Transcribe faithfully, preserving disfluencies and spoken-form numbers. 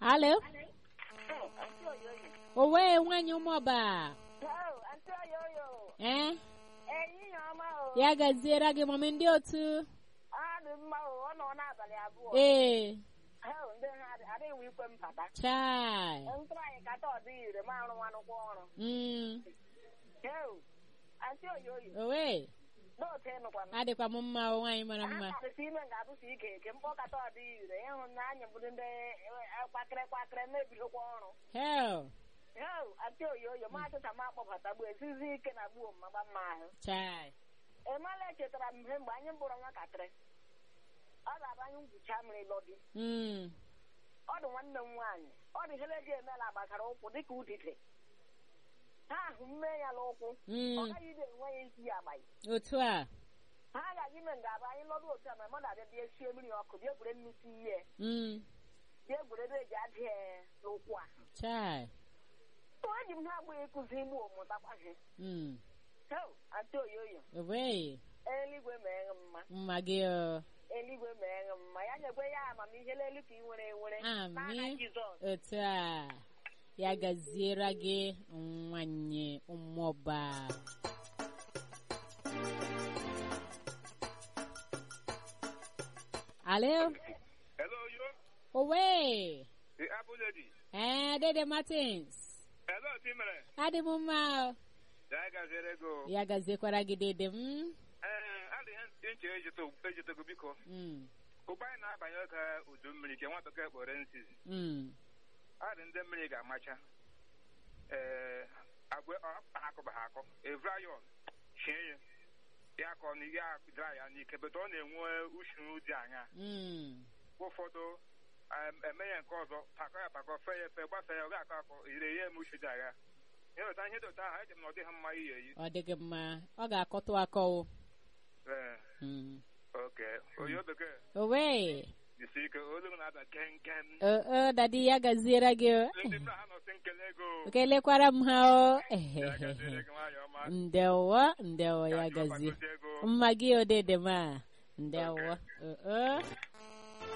Alo. Owe nwanyi ụmụọba. Eh? Ya gaziere gị mama ndị otu. Ee. Chai. Mm. Owe. Adịkwa m mma nwaanyị mara mma. Hell. Chai. Emala chetara m mgbe anyị bụrụ nwatakịrị. Ọ ga-abanye ngwucha mmiri lọdị. Mm. Ọ dị nwanne m nwaanyị. Ọ dị ihe eji emela agbakara ụkwụ dịka udide. Ha ahụ mme ya n'ụkwụ. Ọ gaghị ide enwe ya isi ya agbaghị. Otu a. Ha agaghị ime nga-abụ anyị lọdụ otu a ma mmadụ abịa bịa sie mmiri ọkụ bịa gwere nnukwu ihe. Mm. Bịa gwere ebe eji adị n'ụkwụ a. Chai. So eji m ha agbaghị ịkụzi igbo mụtakwaghị. Mm. So, atụ oyoyo. Owe. Eluigwe mee mma. Mma gị o. Eluigwe mee mma. Ya nyekwe ya amamihe n'elu ka ị nwere enwere. Amen. Otu a. Ya gaziere gị nwanyị ụmụọba. Alo. Hello, yo. Owe. The Apple Lady. Eh, Dede Martins. Hello, Timere. Adị m mma. Ya gaziere go. Ya gaziekwara gị dede m. Eh, adị ihe nche ejito ejito biko. Mm. Ụgbọ anyị na-abanye oge udu mmiri ke nwata ka ekpore nsizi. Mm. Adị ndị mmiri ga-amacha. Eh, agwe akụba ha akọ. Evrayon. Shie ya ka ọ na ya dra ya n'ike bete ọ na-enwe ushuru dị anya. Mm. Ụfọdụ eme ya nke ọzọ pakọ ya pakọ fe ya efe gbasa ya ọ ga-akọ akọ ire ya eme uchu dị agha. Ihe dota ihe dota ahụ eji m na ọ dịghị mma iyi eyi. Ọ dịghị mma. Ọ ga-akọtụ akọwụ. Ee. Mm. Okay. Oyo bekee. Owe. Isi ike olu m na-ada ken ken. O o dadi ya gaziere gị o. Ndị m na ha nọsị nkele ego. Kelekwara m ha o. Ya gaziere gị nwanyị ọma. Ndewo, ndewo ya gazie. Mma gị o dede ma. Ndewo. O o.